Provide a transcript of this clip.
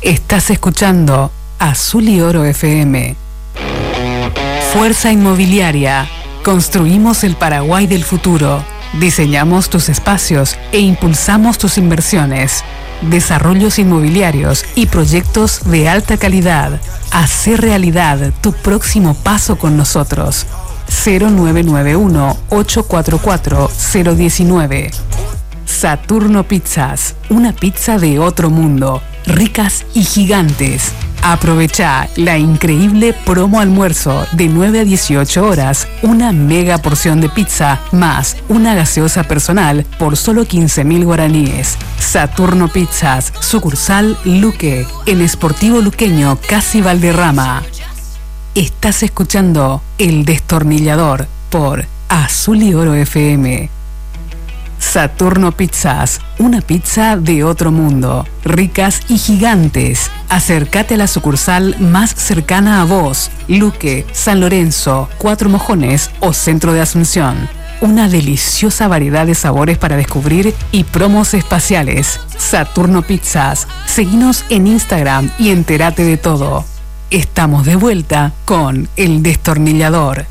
Estás escuchando Azul y Oro FM. Fuerza Inmobiliaria. Construimos el Paraguay del futuro. Diseñamos tus espacios e impulsamos tus inversiones. Desarrollos inmobiliarios y proyectos de alta calidad. Hacé realidad tu próximo paso con nosotros. 0991-844-019. Saturno Pizzas, una pizza de otro mundo, ricas y gigantes. Aprovecha la increíble promo almuerzo de 9 a 18 horas, una mega porción de pizza más una gaseosa personal por solo 15.000 guaraníes. Saturno Pizzas, sucursal Luque, en Sportivo Luqueño, Casi Valderrama. Estás escuchando El Destornillador por Azul y Oro FM. Saturno Pizzas, una pizza de otro mundo, ricas y gigantes. Acércate a la sucursal más cercana a vos, Luque, San Lorenzo, Cuatro Mojones o Centro de Asunción. Una deliciosa variedad de sabores para descubrir y promos espaciales. Saturno Pizzas, seguinos en Instagram y entérate de todo. Estamos de vuelta con El Destornillador.